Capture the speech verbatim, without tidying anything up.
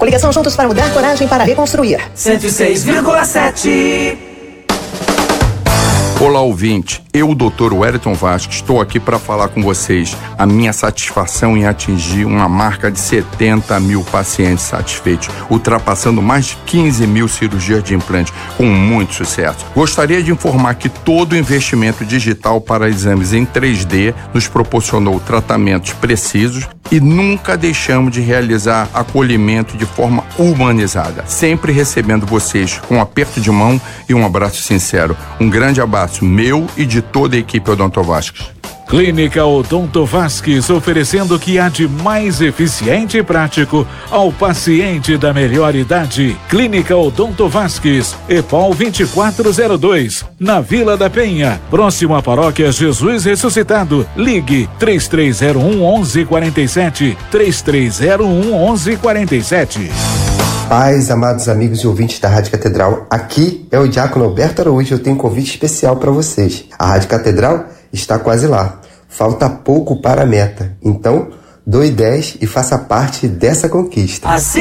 Coligação Juntos para Mudar, Coragem para Reconstruir. cento e seis vírgula sete. Olá, ouvinte. Eu, doutor Wellington Vasques, estou aqui para falar com vocês a minha satisfação em atingir uma marca de setenta mil pacientes satisfeitos, ultrapassando mais de quinze mil cirurgias de implante, com muito sucesso. Gostaria de informar que todo o investimento digital para exames em três D nos proporcionou tratamentos precisos e nunca deixamos de realizar acolhimento de forma humanizada, sempre recebendo vocês com um aperto de mão e um abraço sincero. Um grande abraço meu e de toda a equipe Odonto Vasques. Clínica Odonto Vasques, oferecendo o que há de mais eficiente e prático ao paciente da melhor idade. Clínica Odonto Vasques, EPOL vinte e quatro zero dois, na Vila da Penha, próximo à Paróquia Jesus Ressuscitado. Ligue três três zero um, onze quarenta e sete, três três zero um, onze quarenta e sete. Paz, amados amigos e ouvintes da Rádio Catedral, aqui é o Diácono Alberto Araújo. Eu tenho um convite especial para vocês. A Rádio Catedral está quase lá. Falta pouco para a meta. Então, doe dez e faça parte dessa conquista. Assim